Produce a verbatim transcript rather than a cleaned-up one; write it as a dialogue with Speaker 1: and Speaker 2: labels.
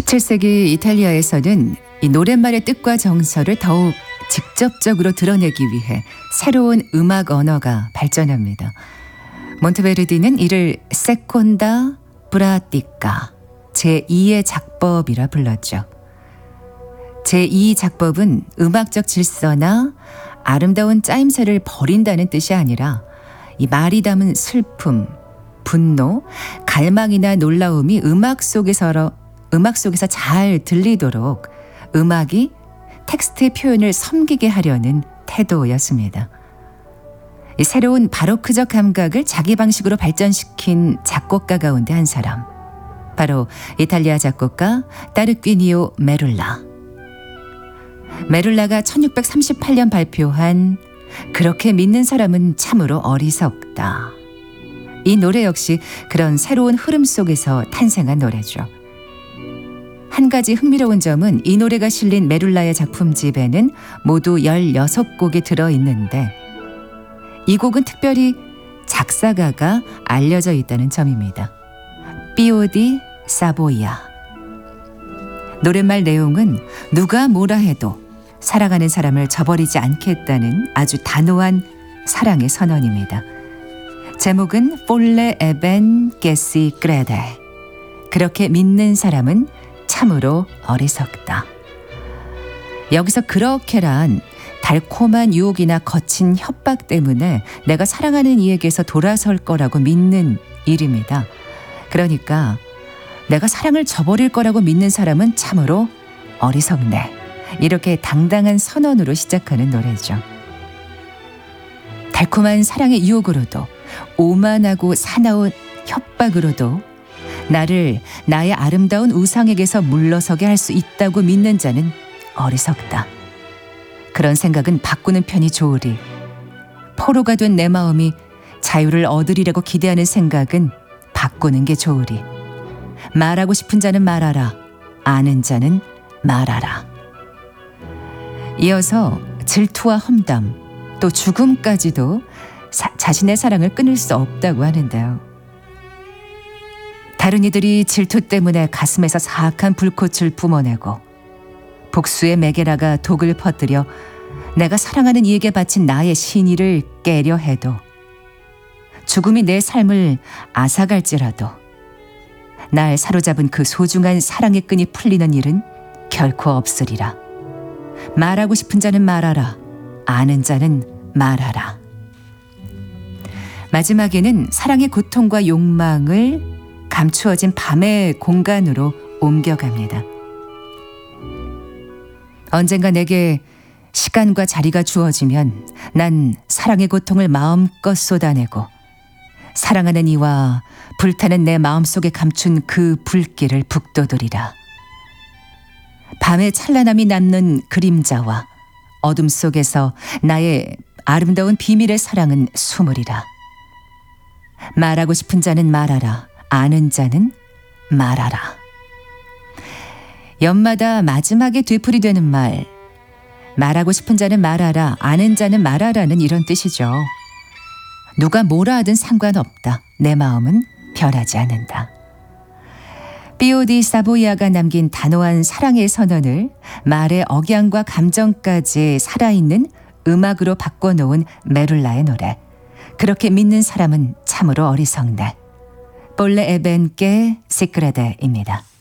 Speaker 1: 십칠 세기 이탈리아에서는 이 노랫말의 뜻과 정서를 더욱 직접적으로 드러내기 위해 새로운 음악 언어가 발전합니다. 몬테베르디는 이를 세콘다 브라티카 제이의 작법이라 불렀죠. 제이 작법은 음악적 질서나 아름다운 짜임새를 버린다는 뜻이 아니라 이 말이 담은 슬픔, 분노, 갈망이나 놀라움이 음악 속에서 음악 속에서 잘 들리도록 음악이 텍스트의 표현을 섬기게 하려는 태도였습니다. 이 새로운 바로크적 감각을 자기 방식으로 발전시킨 작곡가 가운데 한 사람, 바로 이탈리아 작곡가 따르퀴니오 메룰라. 메룰라가 천육백삼십팔 년 발표한 그렇게 믿는 사람은 참으로 어리석다. 이 노래 역시 그런 새로운 흐름 속에서 탄생한 노래죠. 한 가지 흥미로운 점은 이 노래가 실린 메룰라의 작품집에는 모두 열여섯 곡이 들어있는데 이 곡은 특별히 작사가가 알려져 있다는 점입니다. 삐오디 사보이아. 노랫말 내용은 누가 뭐라 해도 사랑하는 사람을 저버리지 않겠다는 아주 단호한 사랑의 선언입니다. 제목은 폴레 에벤 게시 크레데. 그렇게 믿는 사람은 참으로 어리석다. 여기서 그렇게란 달콤한 유혹이나 거친 협박 때문에 내가 사랑하는 이에게서 돌아설 거라고 믿는 일입니다. 그러니까 내가 사랑을 저버릴 거라고 믿는 사람은 참으로 어리석네. 이렇게 당당한 선언으로 시작하는 노래죠. 달콤한 사랑의 유혹으로도 오만하고 사나운 협박으로도 나를 나의 아름다운 우상에게서 물러서게 할 수 있다고 믿는 자는 어리석다. 그런 생각은 바꾸는 편이 좋으리. 포로가 된 내 마음이 자유를 얻으리라고 기대하는 생각은 바꾸는 게 좋으리. 말하고 싶은 자는 말하라. 아는 자는 말하라. 이어서 질투와 험담, 또 죽음까지도 사, 자신의 사랑을 끊을 수 없다고 하는데요. 다른 이들이 질투 때문에 가슴에서 사악한 불꽃을 뿜어내고 복수의 메게라가 독을 퍼뜨려 내가 사랑하는 이에게 바친 나의 신의를 깨려 해도 죽음이 내 삶을 앗아갈지라도 날 사로잡은 그 소중한 사랑의 끈이 풀리는 일은 결코 없으리라. 말하고 싶은 자는 말하라. 아는 자는 말하라. 마지막에는 사랑의 고통과 욕망을 감추어진 밤의 공간으로 옮겨갑니다. 언젠가 내게 시간과 자리가 주어지면 난 사랑의 고통을 마음껏 쏟아내고 사랑하는 이와 불타는 내 마음속에 감춘 그 불길을 북돋우리라. 밤의 찬란함이 남는 그림자와 어둠 속에서 나의 아름다운 비밀의 사랑은 숨으리라. 말하고 싶은 자는 말하라. 아는 자는 말하라. 연마다 마지막에 되풀이되는 말, 말하고 싶은 자는 말하라. 아는 자는 말하라는 이런 뜻이죠. 누가 뭐라 하든 상관없다. 내 마음은 변하지 않는다. 삐오디 사보이아가 남긴 단호한 사랑의 선언을 말의 억양과 감정까지 살아있는 음악으로 바꿔놓은 메룰라의 노래. 그렇게 믿는 사람은 참으로 어리석네. 폴레 에벤 게 시크레데입니다.